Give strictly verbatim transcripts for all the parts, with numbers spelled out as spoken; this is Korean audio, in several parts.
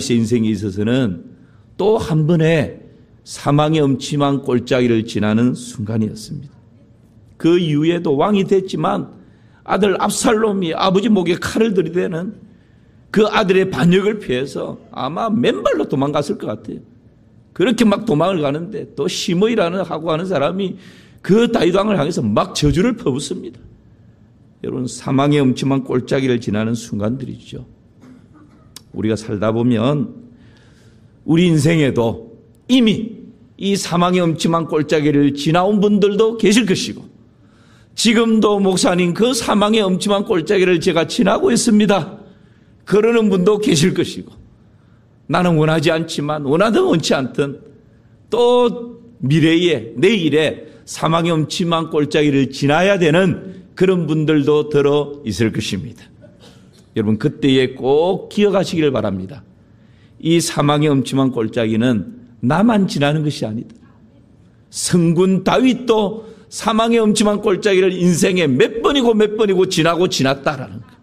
다윗의 인생에 있어서는 또 한 번의 사망의 음침한 골짜기를 지나는 순간이었습니다. 그 이후에도 왕이 됐지만 아들 압살롬이 아버지 목에 칼을 들이대는 그 아들의 반역을 피해서 아마 맨발로 도망갔을 것 같아요. 그렇게 막 도망을 가는데 또 시므이라는 하고 하는 사람이 그 다윗 왕을 향해서 막 저주를 퍼붓습니다. 여러분, 사망의 음침한 골짜기를 지나는 순간들이죠. 우리가 살다 보면 우리 인생에도 이미 이 사망의 음침한 골짜기를 지나온 분들도 계실 것이고, 지금도 목사님 그 사망의 음침한 골짜기를 제가 지나고 있습니다, 그러는 분도 계실 것이고, 나는 원하지 않지만 원하든 원치 않든 또 미래에 내일에 사망의 음침한 골짜기를 지나야 되는 그런 분들도 들어 있을 것입니다. 여러분, 그때에 꼭 기억하시기를 바랍니다. 이 사망의 음침한 골짜기는 나만 지나는 것이 아니다. 성군 다윗도 사망의 음침한 골짜기를 인생에 몇 번이고 몇 번이고 지나고 지났다라는 거예요.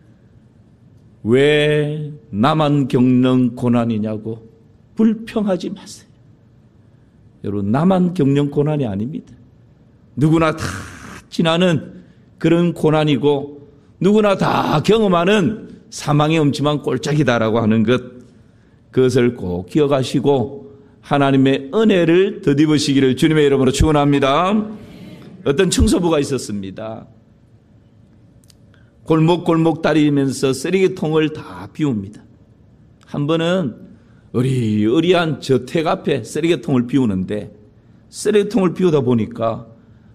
왜 나만 겪는 고난이냐고 불평하지 마세요. 여러분, 나만 겪는 고난이 아닙니다. 누구나 다 지나는 그런 고난이고 누구나 다 경험하는 사망의 음침한 골짜기다라고 하는 것, 그것을 꼭 기억하시고 하나님의 은혜를 덧입으시기를 주님의 이름으로 축원합니다. 어떤 청소부가 있었습니다. 골목골목 다니면서 쓰레기통을 다 비웁니다. 한 번은 어리어리한 저택 앞에 쓰레기통을 비우는데 쓰레기통을 비우다 보니까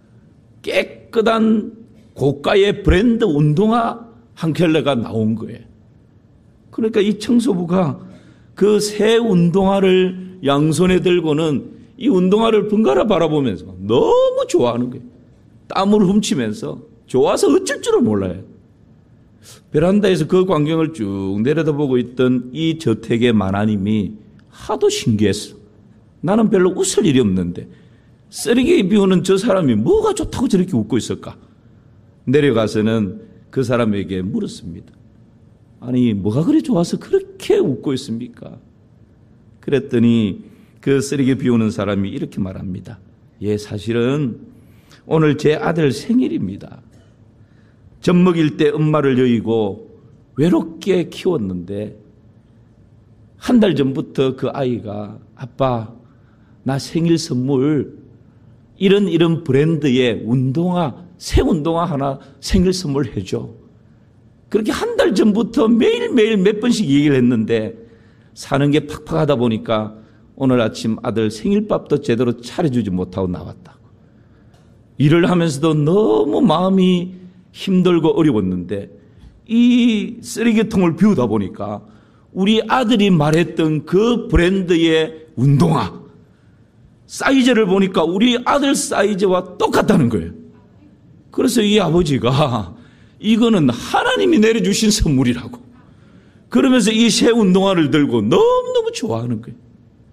깨끗한 고가의 브랜드 운동화 한 켤레가 나온 거예요. 그러니까 이 청소부가 그 새 운동화를 양손에 들고는 이 운동화를 번갈아 바라보면서 너무 좋아하는 거예요. 땀을 훔치면서 좋아서 어쩔 줄을 몰라요. 베란다에서 그 광경을 쭉 내려다보고 있던 이 저택의 마나님이 하도 신기했어. 나는 별로 웃을 일이 없는데 쓰레기 비우는 저 사람이 뭐가 좋다고 저렇게 웃고 있을까? 내려가서는 그 사람에게 물었습니다. 아니, 뭐가 그리 좋아서 그렇게 웃고 있습니까? 그랬더니 그 쓰레기 비우는 사람이 이렇게 말합니다. 예, 사실은 오늘 제 아들 생일입니다. 젖 먹일 때 엄마를 여의고 외롭게 키웠는데 한 달 전부터 그 아이가 아빠, 나 생일 선물 이런 이런 브랜드의 운동화, 새 운동화 하나 생일 선물 해줘. 그렇게 한 달 전부터 매일매일 몇 번씩 얘기를 했는데 사는 게 팍팍하다 보니까 오늘 아침 아들 생일밥도 제대로 차려주지 못하고 나왔다고. 일을 하면서도 너무 마음이 힘들고 어려웠는데 이 쓰레기통을 비우다 보니까 우리 아들이 말했던 그 브랜드의 운동화 사이즈를 보니까 우리 아들 사이즈와 똑같다는 거예요. 그래서 이 아버지가 이거는 하나님이 내려주신 선물이라고 그러면서 이 새 운동화를 들고 너무너무 좋아하는 거예요.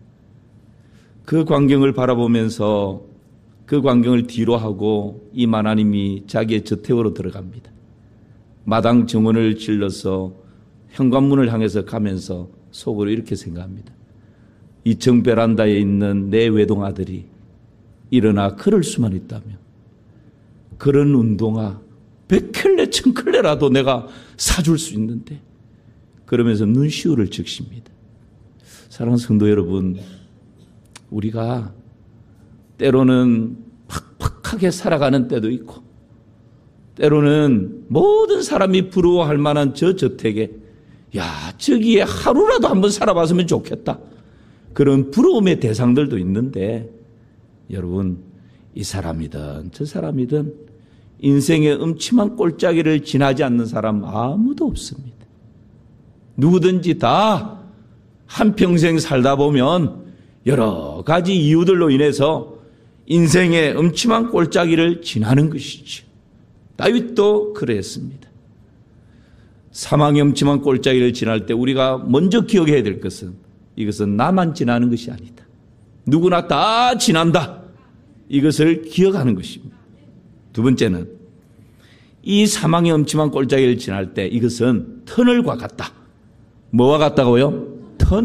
그 광경을 바라보면서 그 광경을 뒤로 하고 이 마나님이 자기의 저택으로 들어갑니다. 마당 정원을 질러서 현관문을 향해서 가면서 속으로 이렇게 생각합니다. 이 층 베란다에 있는 내 외동아들이 일어나 걸을 수만 있다면 그런 운동화 백 켤레, 천 켤레라도 내가 사줄 수 있는데, 그러면서 눈시울을 적십니다. 사랑하는 성도 여러분, 우리가 때로는 팍팍하게 살아가는 때도 있고 때로는 모든 사람이 부러워할 만한 저 저택에 야, 저기에 하루라도 한번 살아봤으면 좋겠다, 그런 부러움의 대상들도 있는데, 여러분, 이 사람이든 저 사람이든 인생의 음침한 골짜기를 지나지 않는 사람 아무도 없습니다. 누구든지 다 한평생 살다 보면 여러 가지 이유들로 인해서 인생의 음침한 골짜기를 지나는 것이죠. 다윗도 그랬습니다. 사망의 음침한 골짜기를 지날 때 우리가 먼저 기억해야 될 것은, 이것은 나만 지나는 것이 아니다. 누구나 다 지난다. 이것을 기억하는 것입니다. 두 번째는 이 사망의 음침한 골짜기를 지날 때 이것은 터널과 같다. 뭐와 같다고요?